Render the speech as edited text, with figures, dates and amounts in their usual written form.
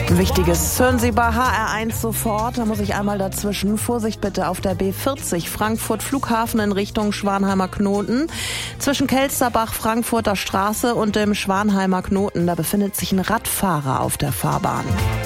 Wichtiges hören Sie bei HR1 sofort. Da muss ich einmal dazwischen. Vorsicht bitte auf der B40 Frankfurt Flughafen in Richtung Schwanheimer Knoten. Zwischen Kelsterbach, Frankfurter Straße und dem Schwanheimer Knoten. Da befindet sich ein Radfahrer auf der Fahrbahn.